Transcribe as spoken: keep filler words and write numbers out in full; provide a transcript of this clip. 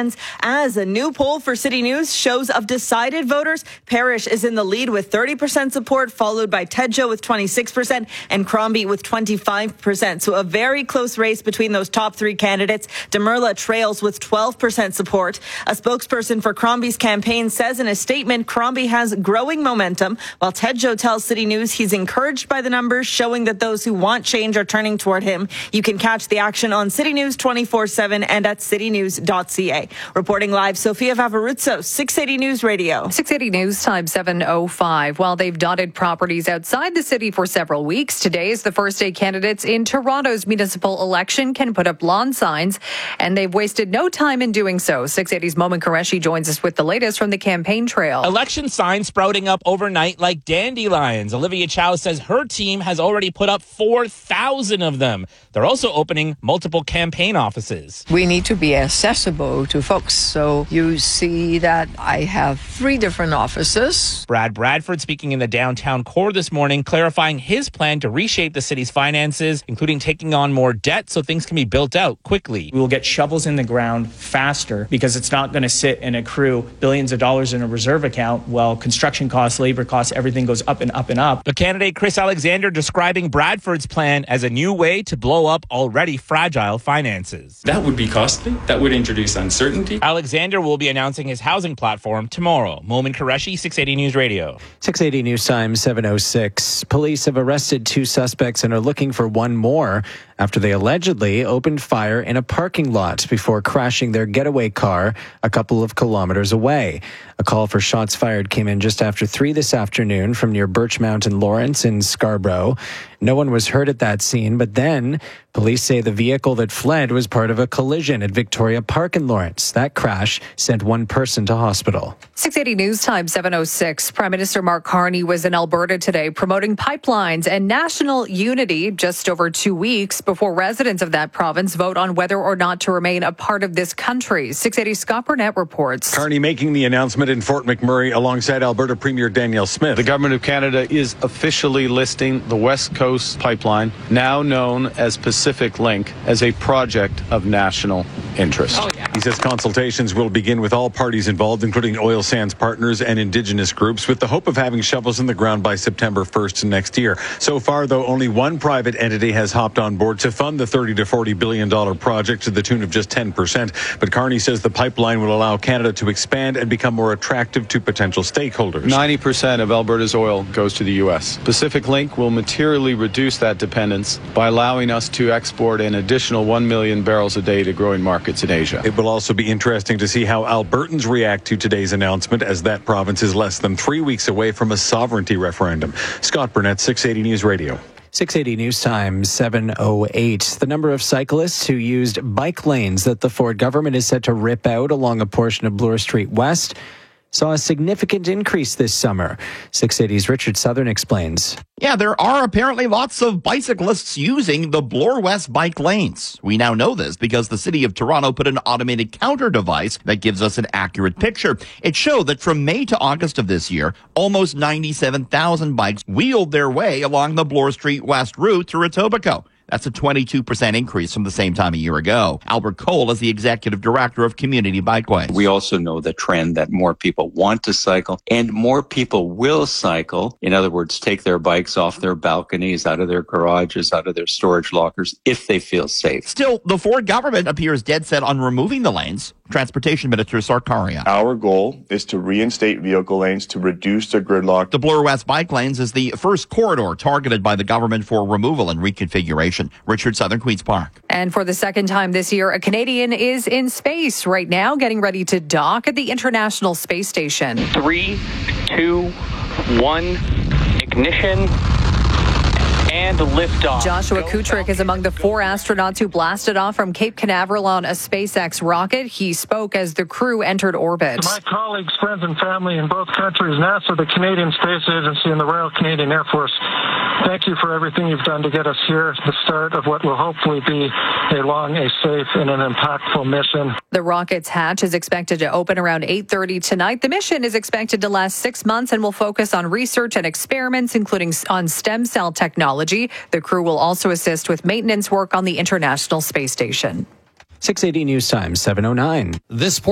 weekends. As a new poll for City News shows of decided voters, Parrish is in the lead with thirty percent support, followed by Tejo with twenty-six percent and Crombie with twenty-five percent. So a very close race between those top three candidates. Demerla trails with twelve percent support. A spokesperson for Crombie's campaign says in a statement, Crombie has growing momentum, while Tejo tells City News he's encouraged by the numbers, showing that those who want change are turning toward him. You can catch the action on City News twenty-four seven and at city news dot c a. Reporting live, Sophia Vavaruzzo, six eighty News Radio. six eighty News time seven oh five. While they've dotted properties outside the city for several weeks, today is the first day candidates in Toronto's municipal election can put up lawn signs, and they've wasted no time in doing so. six eighty's Momin Qureshi joins us with the latest from the campaign trail. Election signs sprouting up overnight like dandelions. Olivia Chow says her team has already put up four thousand of them. They're also opening multiple campaign offices. We need to be accessible to folks, so you see that I have three different offices. Brad Bradford speaking in the downtown core this morning, clarifying his plan to reshape the city's finances, including taking on more debt so things can be built out quickly. We will get shovels in the ground faster because it's not going to sit and accrue billions of dollars in a reserve account while construction costs, labor costs, everything goes up and up and up. But candidate Chris Alexander describing Bradford's plan as a new way to blow up already fragile finances. That would be costly. That would introduce uncertainty. Alexander will be announcing his housing platform tomorrow. Momin Qureshi, six eighty News Radio. six eighty News Time, seven oh six. Police have arrested two suspects and are looking for one more after they allegedly opened fire in a parking lot before crashing their getaway car a couple of kilometers away. A call for shots fired came in just after three this afternoon from near Birchmount and Lawrence in Scarborough. No one was hurt at that scene, but then police say the vehicle that fled was part of a collision at Victoria Park in Lawrence. That crash sent one person to hospital. six eighty News Time, seven oh six. Prime Minister Mark Carney was in Alberta today promoting pipelines and national unity just over two weeks before residents of that province vote on whether or not to remain a part of this country. six eighty Scott Burnett reports. Carney making the announcement in Fort McMurray alongside Alberta Premier Danielle Smith. The Government of Canada is officially listing the West Coast Pipeline, now known as Pacific Link, as a project of national interest. Oh, yeah. He says consultations will begin with all parties involved, including oil sands partners and Indigenous groups, with the hope of having shovels in the ground by September first next year. So far, though, only one private entity has hopped on board to fund the thirty to forty billion dollars project to the tune of just ten percent. But Carney says the pipeline will allow Canada to expand and become more attractive to potential stakeholders. ninety percent of Alberta's oil goes to the U S. Pacific Link will materially reduce that dependence by allowing us to export an additional one million barrels a day to growing markets in Asia. It will also be interesting to see how Albertans react to today's announcement, as that province is less than three weeks away from a sovereignty referendum. Scott Burnett, six eighty News Radio. six eighty News Time, seven oh eight. The number of cyclists who used bike lanes that the Ford government is set to rip out along a portion of Bloor Street West saw a significant increase this summer. six eighty's Richard Southern explains. Yeah, there are apparently lots of bicyclists using the Bloor West bike lanes. We now know this because the City of Toronto put an automated counter device that gives us an accurate picture. It showed that from May to August of this year, almost ninety-seven thousand bikes wheeled their way along the Bloor Street West route through Etobicoke. That's a twenty-two percent increase from the same time a year ago. Albert Cole is the executive director of Community Bikeways. We also know the trend that more people want to cycle and more people will cycle. In other words, take their bikes off their balconies, out of their garages, out of their storage lockers, if they feel safe. Still, the Ford government appears dead set on removing the lanes. Transportation Minister Sarkaria. Our goal is to reinstate vehicle lanes to reduce the gridlock. The Bloor West bike lanes is the first corridor targeted by the government for removal and reconfiguration. Richard Southern, Queen's Park. And for the second time this year, a Canadian is in space right now, getting ready to dock at the International Space Station. Three, two, one, ignition. And liftoff. Joshua Kutrick is among the four astronauts who blasted off from Cape Canaveral on a SpaceX rocket. He spoke as the crew entered orbit. To my colleagues, friends, and family in both countries, NASA, the Canadian Space Agency, and the Royal Canadian Air Force, thank you for everything you've done to get us here, the start of what will hopefully be a long, a safe, and an impactful mission. The rocket's hatch is expected to open around eight thirty tonight. The mission is expected to last six months and will focus on research and experiments, including on stem cell technology. The crew will also assist with maintenance work on the International Space Station. six eighty News Time, seven oh nine. This